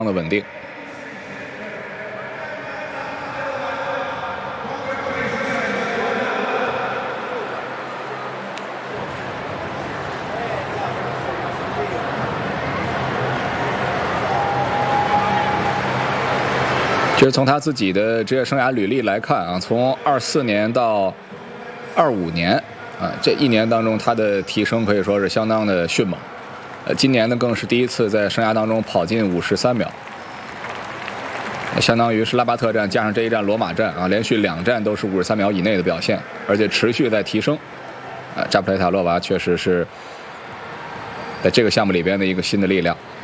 的稳定。其实从他自己的职业生涯履历来看啊，从24年到25年啊，这一年当中他的提升可以说是相当的迅猛。今年呢更是第一次在生涯当中跑进53秒，相当于是拉巴特站加上这一站罗马站啊，连续2站都是53秒以内的表现，而且持续在提升。扎普雷塔洛娃确实是在这个项目里边的一个新的力量。